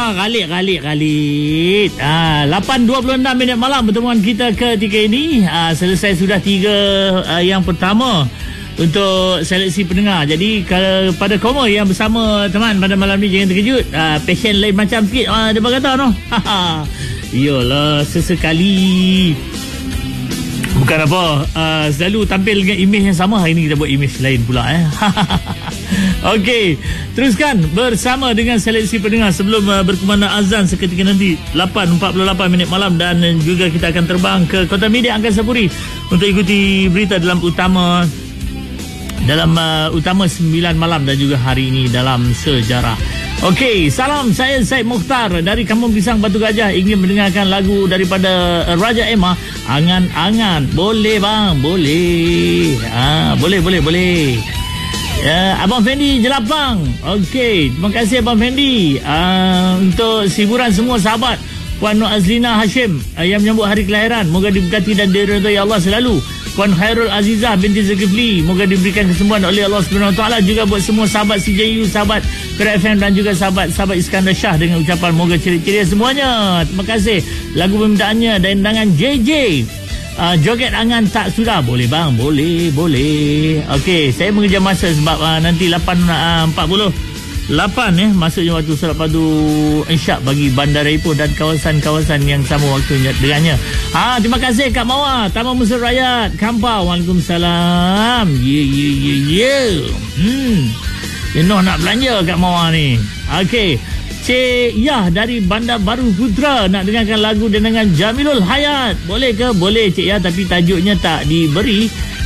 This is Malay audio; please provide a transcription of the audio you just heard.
Khalid. 8.26 minit malam pertemuan kita ketika ini. Selesai sudah 3 yang pertama untuk seleksi pendengar. Jadi kalau pada kamu yang bersama teman pada malam ni, jangan terkejut. Passion lain macam sikit dia berkata no. Iyalah, sesekali. Bukan apa, selalu tampil dengan imej yang sama. Hari ni kita buat imej lain pula. Okey, teruskan bersama dengan seleksi pendengar sebelum berkumandang azan seketika nanti 8.48 minit malam. Dan juga kita akan terbang ke Kota Medan Angkasa Puri untuk ikuti berita dalam utama 9 malam dan juga hari ini dalam sejarah. Okey, salam, saya Syed Mukhtar dari Kampung Pisang Batu Gajah. Ingin mendengarkan lagu daripada Raja Emma, Angan-Angan. Boleh bang? Boleh. Boleh. Abang Fendi Jelapang. Okey, terima kasih Abang Fendi. Untuk hiburan semua sahabat Puan Nur Azlina Hashim yang menyambut hari kelahiran, moga diberkati dan diridhai Allah selalu. Puan Khairul Azizah binti Zulkifli, moga diberikan kesembuhan oleh Allah Subhanahu Wa Taala. Juga buat semua sahabat CJU, sahabat Kera FM dan juga sahabat Iskandar Shah dengan ucapan moga ceria-ceria semuanya. Terima kasih. Lagu permintaannya dandangan JJ, joget angan tak sudah. Boleh bang? Boleh. Okey, saya mengejar masa sebab nanti 8.48 masuknya waktu solat padu Isyak bagi Bandar Ipoh dan kawasan-kawasan yang sama waktunya dengannya. Terima kasih Kak Mawar, Taman Musuh Rakyat Kampau. Waalaikumsalam. Jenuh nak belanja Kak Mawar ni. Okey, Cik Yah dari Bandar Baru Putra nak dengarkan lagu dengan Jamilul Hayat. Boleh ke? Boleh Cik Yah, tapi tajuknya tak diberi.